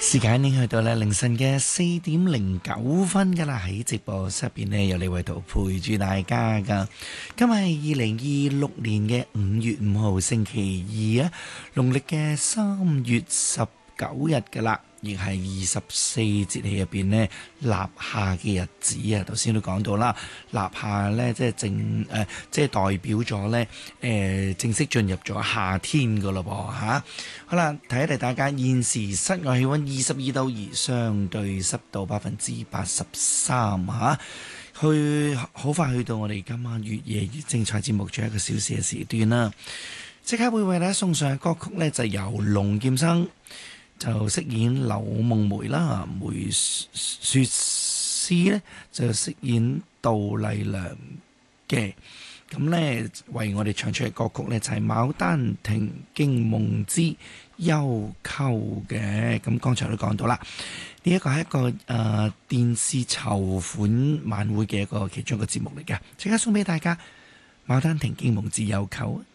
時間已經去到咧凌晨嘅4:09噶啦，喺直播室入邊呢，有李偉圖陪住大家噶。今日係2026年嘅5月5號星期二啊，農曆嘅3月19日噶啦，亦係24節氣入邊呢立夏嘅日子啊。頭先都講到啦，立夏呢即係代表咗呢正式進入咗夏天噶咯噃嚇。好啦，提一提大家，現時室外氣溫22度，而相對濕度83%嚇。好快去到我哋今晚越夜越精彩節目最後1個小時嘅時段啦。即刻會為大家送上嘅歌曲呢，就由龍劍生就飾演柳夢梅啦，梅雪詩呢就飾演杜麗娘嘅。咁呢，為我哋唱出嘅歌曲呢，就係《牡丹亭驚夢之幽媾》嘅。咁剛才都講到啦，呢一個係一個電視籌款晚會嘅其中一個節目嚟嘅，即刻送俾大家《牡丹亭驚夢之幽媾》。